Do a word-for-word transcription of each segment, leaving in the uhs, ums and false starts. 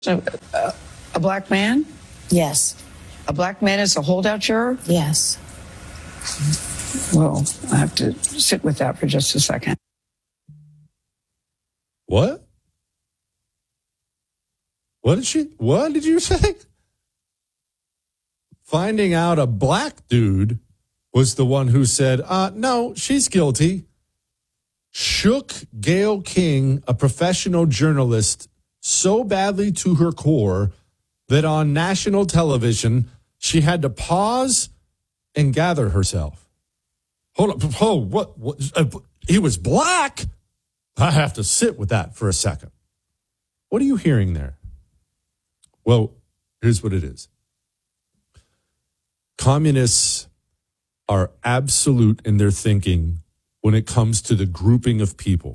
So, uh, a black man? Yes. A black man is a holdout juror? Yes. Well, I have to sit with that for just a second. What? What did she, what did you say? Finding out a black dude was the one who said, uh, no, she's guilty. Shook Gayle King, a professional journalist, so badly to her core that on national television, she had to pause and gather herself. Hold on. Oh, what? what uh, he was black? I have to sit with that for a second. What are you hearing there? Well, here's what it is. Communists are absolute in their thinking when it comes to the grouping of people.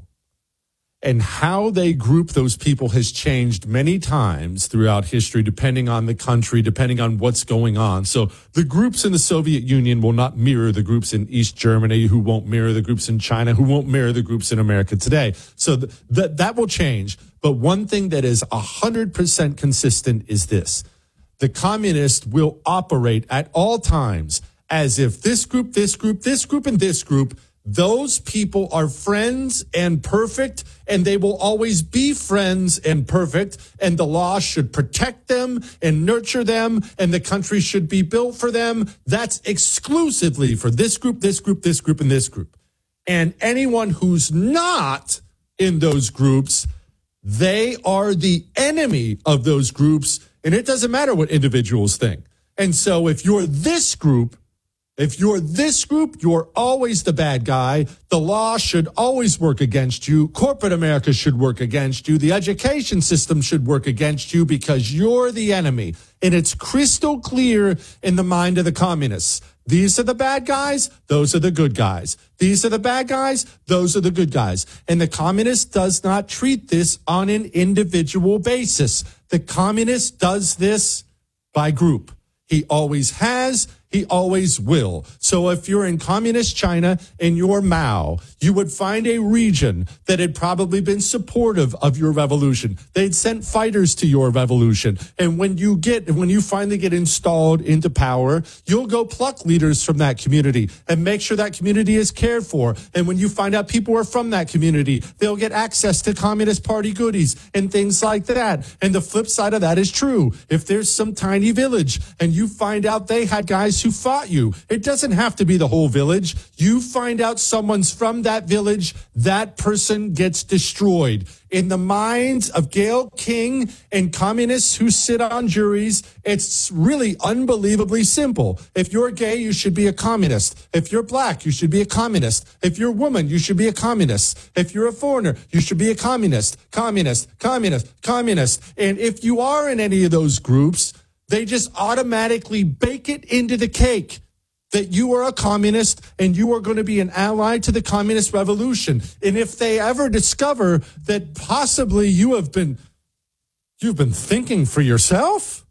And how they group those people has changed many times throughout history, depending on the country, depending on what's going on. So the groups in the Soviet Union will not mirror the groups in East Germany, who won't mirror the groups in China, who won't mirror the groups in America today. So th- that that will change. But one thing that is one hundred percent consistent is this. The communists will operate at all times as if this group, this group, this group, and this group, those people are friends and perfect, and they will always be friends and perfect, and the law should protect them and nurture them, and the country should be built for them. That's exclusively for this group, this group, this group, and this group. And anyone who's not in those groups, they are the enemy of those groups, and it doesn't matter what individuals think. And so if you're this group, If you're this group, you're always the bad guy. The law should always work against you. Corporate America should work against you. The education system should work against you because you're the enemy. And it's crystal clear in the mind of the communists. These are the bad guys. Those are the good guys. These are the bad guys. Those are the good guys. And the communist does not treat this on an individual basis. The communist does this by group. He always has. He always will. So if you're in communist China and you're Mao, you would find a region that had probably been supportive of your revolution. They'd sent fighters to your revolution. And when you get, when you finally get installed into power, you'll go pluck leaders from that community and make sure that community is cared for. And when you find out people are from that community, they'll get access to Communist Party goodies and things like that. And the flip side of that is true. If there's some tiny village and you find out they had guys who fought you, it doesn't have to be the whole village. You find out someone's from that village, that person gets destroyed. In the minds of Gayle King and communists who sit on juries, it's really unbelievably simple. If you're gay, you should be a communist. If you're black, you should be a communist. If you're a woman, you should be a communist. If you're a foreigner, you should be a communist, communist, communist, communist. And if you are in any of those groups, they just automatically bake it into the cake that you are a communist and you are going to be an ally to the communist revolution. And if they ever discover that possibly you have been, you've been thinking for yourself,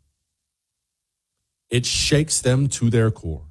it shakes them to their core.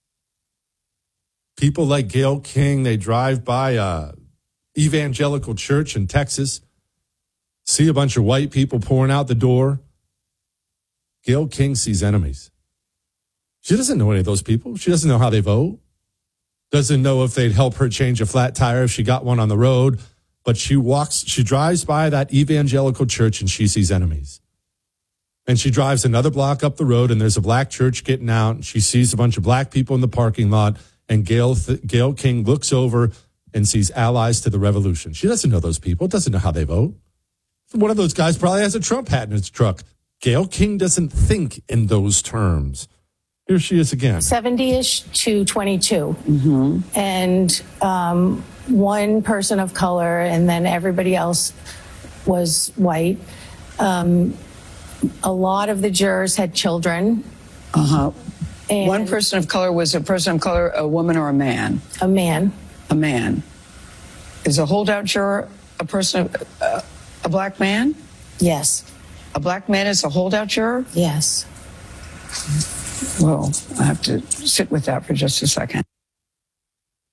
People like Gayle King, they drive by a evangelical church in Texas, see a bunch of white people pouring out the door. Gayle King sees enemies. She doesn't know any of those people. She doesn't know how they vote. Doesn't know if they'd help her change a flat tire if she got one on the road. But she walks, she drives by that evangelical church and she sees enemies. And she drives another block up the road and there's a black church getting out. And she sees a bunch of black people in the parking lot. And Gayle, Gayle King looks over and sees allies to the revolution. She doesn't know those people. Doesn't know how they vote. One of those guys probably has a Trump hat in his truck. Gayle King doesn't think in those terms. Here she is again. seventy-ish to twenty-two. Mm-hmm. And um, one person of color, and then everybody else was white. Um, a lot of the jurors had children. Uh-huh. And One person of color was a person of color, a woman or a man? a man. A man. Is a holdout juror a person of, uh, a black man? Yes. A black man is a holdout juror? Yes. Well, I have to sit with that for just a second.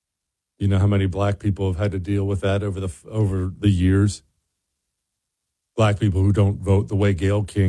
You know how many black people have had to deal with that over the over the years? black people who don't vote the way Gayle King